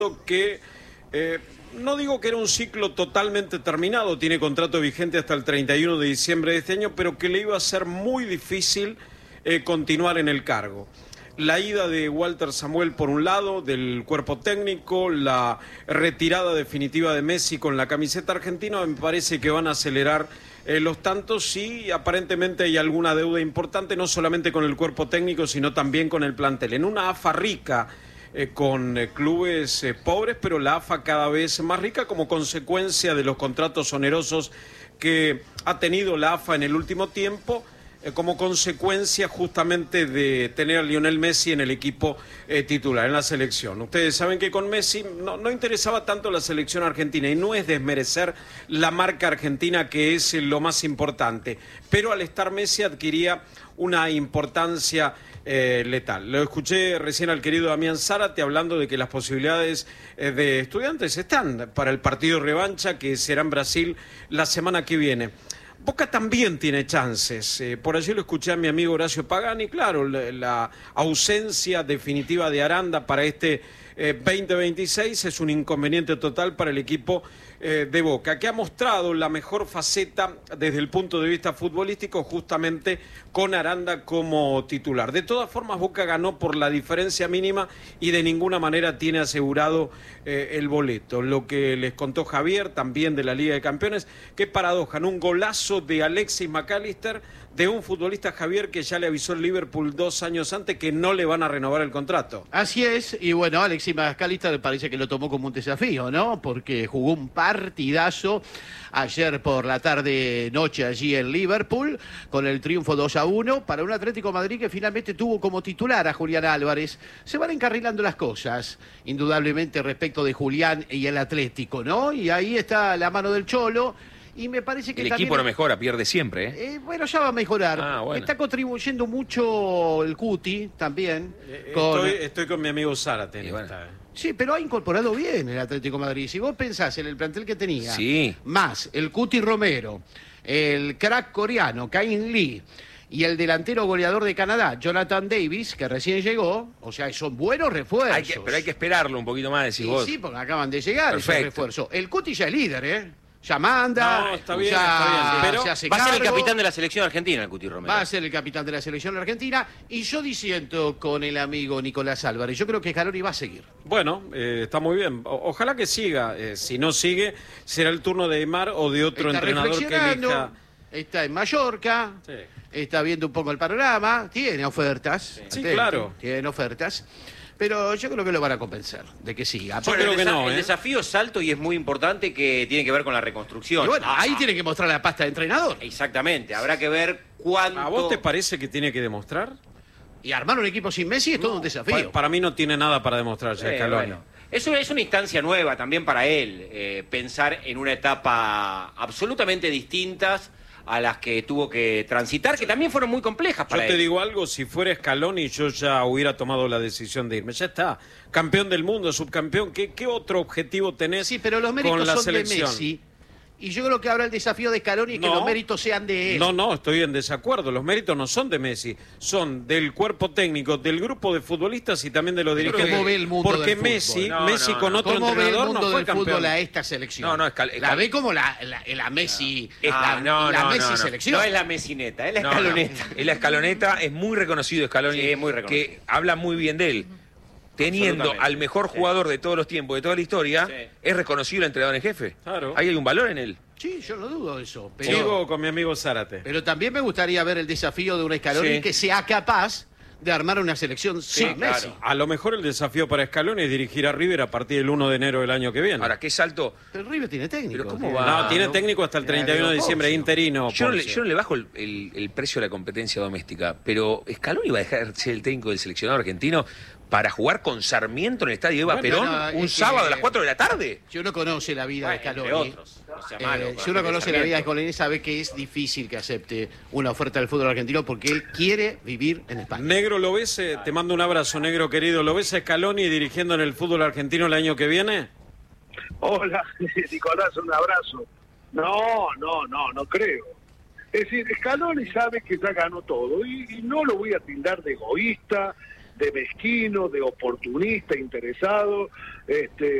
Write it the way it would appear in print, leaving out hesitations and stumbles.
que no digo que era un ciclo totalmente terminado, tiene contrato vigente hasta el 31 de diciembre de este año, pero que le iba a ser muy difícil continuar en el cargo. La ida de Walter Samuel por un lado, del cuerpo técnico, la retirada definitiva de Messi con la camiseta argentina, me parece que van a acelerar los tantos y aparentemente hay alguna deuda importante, no solamente con el cuerpo técnico, sino también con el plantel. En una AFA rica, con clubes pobres, pero la AFA cada vez más rica como consecuencia de los contratos onerosos que ha tenido la AFA en el último tiempo, como consecuencia justamente de tener a Lionel Messi en el equipo titular, en la selección. Ustedes saben que con Messi no interesaba tanto la selección argentina, y no es desmerecer la marca argentina, que es lo más importante, pero al estar Messi adquiría una importancia letal. Lo escuché recién al querido Damián Zárate hablando de que las posibilidades de Estudiantes están para el partido revancha, que será en Brasil la semana que viene. Boca también tiene chances. Por allí lo escuché a mi amigo Horacio Pagani. Claro, la ausencia definitiva de Aranda para este 2026 es un inconveniente total para el equipo de Boca, que ha mostrado la mejor faceta desde el punto de vista futbolístico justamente con Aranda como titular. De todas formas, Boca ganó por la diferencia mínima y de ninguna manera tiene asegurado el boleto. Lo que les contó Javier también de la Liga de Campeones, qué paradoja, en un golazo de Alexis McAllister, de un futbolista, Javier, que ya le avisó el Liverpool 2 años antes que no le van a renovar el contrato. Así es, y bueno, Alexis McAllister parece que lo tomó como un desafío, ¿no? Porque jugó un partidazo ayer por la tarde-noche allí en Liverpool, con el triunfo 2-1, para un Atlético de Madrid que finalmente tuvo como titular a Julián Álvarez. Se van encarrilando las cosas, indudablemente, respecto de Julián y el Atlético, ¿no? Y ahí está la mano del Cholo. Y me parece que el también, equipo no mejora, pierde siempre. Bueno, ya va a mejorar. Bueno. Está contribuyendo mucho el Cuti también. Estoy con mi amigo Zárate. Bueno. Sí, pero ha incorporado bien el Atlético de Madrid. Si vos pensás en el plantel que tenía, sí, más el Cuti Romero, el crack coreano, Cain Lee, y el delantero goleador de Canadá, Jonathan Davis, que recién llegó, o sea, son buenos refuerzos. pero hay que esperarlo un poquito más, decís vos. Sí, porque acaban de llegar esos refuerzos. El Cuti ya es líder, ¿eh? Ya manda, no, está bien, pero se hace va a ser el cargo. capitán de la selección argentina, el Cuti Romero. Va a ser el capitán de la selección argentina. Y yo disiento con el amigo Nicolás Álvarez. Yo creo que Scaloni va a seguir. Bueno, está muy bien. Ojalá que siga. Si no sigue, será el turno de Aimar o de otro entrenador que elija. Está en Mallorca, sí. Está viendo un poco el panorama, tiene ofertas. Sí, claro. Tiene ofertas. Pero yo creo que lo van a convencer de que siga. Yo creo que no. El desafío es alto y es muy importante, que tiene que ver con la reconstrucción. Y bueno, ahí tiene que mostrar la pasta de entrenador. Exactamente, habrá que ver cuánto... ¿A vos te parece que tiene que demostrar? Y armar un equipo sin Messi es todo un desafío. Para mí no tiene nada para demostrar ya Scaloni. Bueno. Eso es una instancia nueva también para él, pensar en una etapa absolutamente distintas a las que tuvo que transitar, que también fueron muy complejas para él. Yo te digo algo, si fuera Scaloni yo ya hubiera tomado la decisión de irme. Ya está, campeón del mundo, subcampeón. ¿Qué otro objetivo tenés? Sí, pero los méritos con la son selección? De Messi. Y yo creo que ahora el desafío de Scaloni es que los méritos sean de él. No, estoy en desacuerdo. Los méritos no son de Messi, son del cuerpo técnico, del grupo de futbolistas y también de los dirigentes. ¿Cómo ve el mundo porque del Messi, fútbol? Messi con otro ¿Cómo entrenador ve el mundo no fue del campeón? fútbol a esta selección? La ve como la Messi, la Messi selección. No es la Messineta, es la Escaloneta. Es la Escaloneta, es muy reconocido Scaloni, sí, muy reconocido, que habla muy bien de él. Teniendo al mejor jugador de todos los tiempos, de toda la historia, es reconocido el entrenador en jefe. Claro. Ahí hay un valor en él. Sí, yo no dudo de eso. Pero, sigo con mi amigo Zárate. Pero también me gustaría ver el desafío de un Scaloni que sea capaz de armar una selección sin Messi. Claro. A lo mejor el desafío para Scaloni es dirigir a River a partir del 1 de enero del año que viene. Ahora, ¿qué salto? Pero River tiene técnico. ¿Pero cómo va? No, tiene técnico hasta el 31 de diciembre, interino. Yo no le bajo el precio de la competencia doméstica, pero Scaloni va a dejar de ser el técnico del seleccionado argentino para jugar con Sarmiento en el estadio Eva Perón un sábado a las 4 de la tarde. Si uno conoce la vida de Scaloni, otros, si uno conoce la vida de Scaloni, sabe que es difícil que acepte una oferta del fútbol argentino porque él quiere vivir en España. Negro, ¿lo ves? Te mando un abrazo, Negro querido. ¿Lo ves a Scaloni dirigiendo en el fútbol argentino el año que viene? Hola, Nicolás, un abrazo. No creo. Es decir, Scaloni sabe que ya ganó todo y no lo voy a tildar de egoísta, mezquino, de oportunista, interesado,